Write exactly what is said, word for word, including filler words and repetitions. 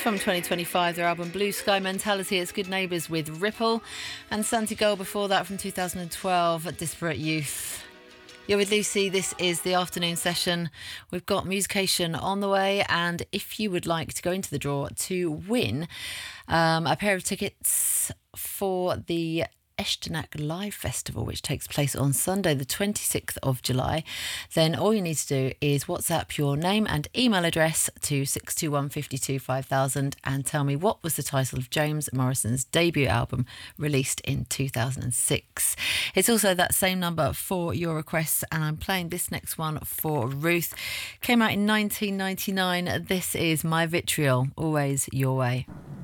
from twenty twenty-five, their album Blue Sky Mentality. It's Good Neighbours with Ripple. And Santi Gold before that from two thousand twelve, Disparate Youth. You're with Lucy. This is the afternoon session. We've got Musication on the way, and if you would like to go into the draw to win um, a pair of tickets for the Eshtinak Live Festival, which takes place on Sunday the twenty-sixth of July, then all you need to do is WhatsApp your name and email address to six two one, five two, five thousand and tell me what was the title of James Morrison's debut album released in two thousand six. It's also that same number for your requests, and I'm playing this next one for Ruth. Came out in nineteen ninety-nine. This is My Vitriol, Always Your Way.